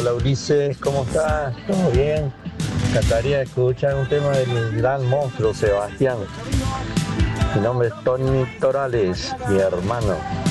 Hola Ulises, ¿cómo estás? ¿Todo bien? Me encantaría escuchar un tema del gran monstruo Sebastián. Mi nombre es Tony Torales, mi hermano.